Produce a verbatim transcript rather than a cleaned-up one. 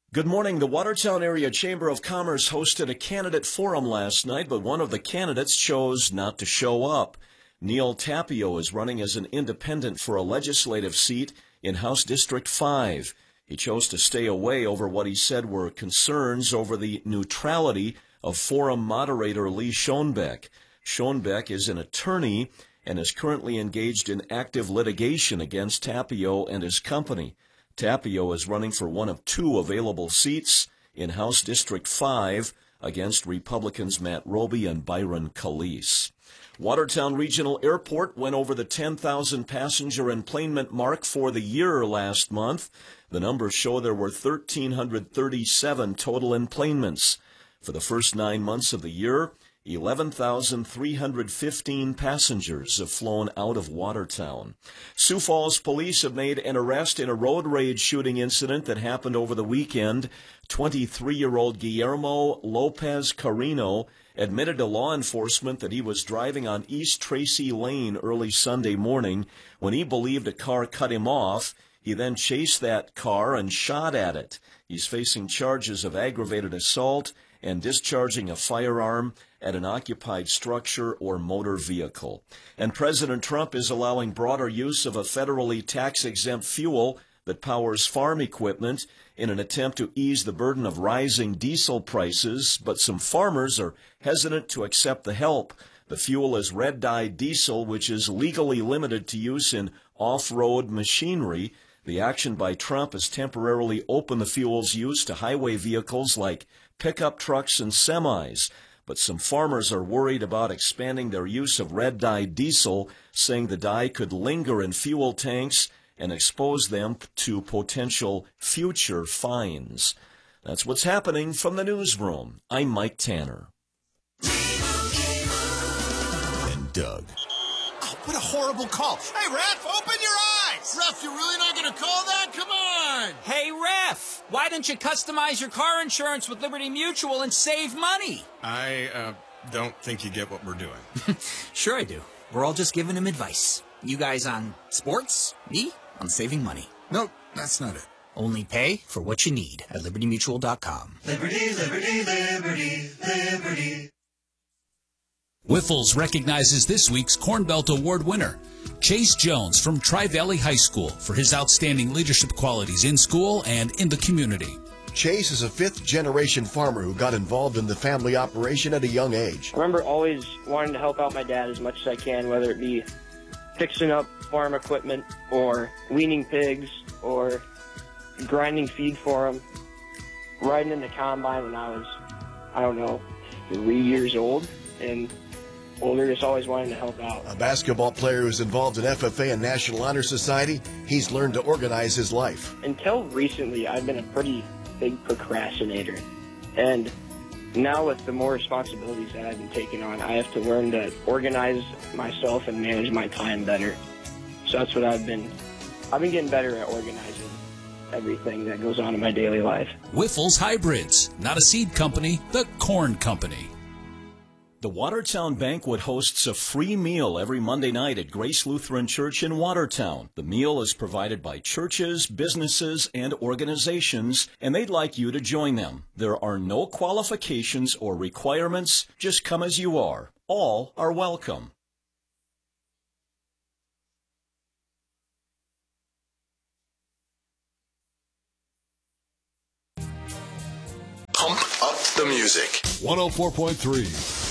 Good morning. The Watertown Area Chamber of Commerce hosted a candidate forum last night, but one of the candidates chose not to show up. Neil Tapio is running as an independent for a legislative seat in House District five. He chose to stay away over what he said were concerns over the neutrality of forum moderator Lee Schoenbeck. Schoenbeck is an attorney and is currently engaged in active litigation against Tapio and his company. Tapio is running for one of two available seats in House District five against Republicans Matt Roby and Byron Calise. Watertown Regional Airport went over the ten thousand passenger enplanement mark for the year last month. The numbers show there were one thousand three hundred thirty-seven total enplanements. For the first nine months of the year, eleven thousand three hundred fifteen passengers have flown out of Watertown. Sioux Falls police have made an arrest in a road rage shooting incident that happened over the weekend. twenty-three-year-old Guillermo Lopez Carino admitted to law enforcement that he was driving on East Tracy Lane early Sunday morning when he believed a car cut him off. He then chased that car and shot at it. He's facing charges of aggravated assault and discharging a firearm at an occupied structure or motor vehicle. And President Trump is allowing broader use of a federally tax-exempt fuel that powers farm equipment in an attempt to ease the burden of rising diesel prices, but some farmers are hesitant to accept the help. The fuel is red-dye diesel, which is legally limited to use in off-road machinery. The action by Trump has temporarily opened the fuel's use to highway vehicles like pickup trucks and semis. But some farmers are worried about expanding their use of red-dye diesel, saying the dye could linger in fuel tanks and expose them to potential future fines. That's what's happening from the newsroom. I'm Mike Tanner. And Doug. Oh, what a horrible call. Hey, Ref, open your eyes. Ref, you're really not going to call that? Come on. Hey, Ref, why don't you customize your car insurance with Liberty Mutual and save money? I uh, don't think you get what we're doing. Sure I do. We're all just giving him advice. You guys on sports, me on saving money. Nope, that's not it. Only pay for what you need at liberty mutual dot com. Liberty, liberty, liberty, liberty. Whiffles recognizes this week's Corn Belt Award winner, Chase Jones from Tri-Valley High School, for his outstanding leadership qualities in school and in the community. Chase is a fifth-generation farmer who got involved in the family operation at a young age. I remember always wanting to help out my dad as much as I can, whether it be fixing up farm equipment or weaning pigs or grinding feed for them, riding in the combine when I was, I don't know, three years old, and older, just always wanting to help out. A basketball player who's involved in F F A and National Honor Society, he's learned to organize his life. Until recently, I've been a pretty big procrastinator. And now with the more responsibilities that I've been taking on, I have to learn to organize myself and manage my time better. So that's what I've been, I've been getting better at organizing everything that goes on in my daily life. Whiffles Hybrids, not a seed company, the corn company. The Watertown Banquet hosts a free meal every Monday night at Grace Lutheran Church in Watertown. The meal is provided by churches, businesses, and organizations, and they'd like you to join them. There are no qualifications or requirements. Just come as you are. All are welcome. Pump up the music. one oh four point three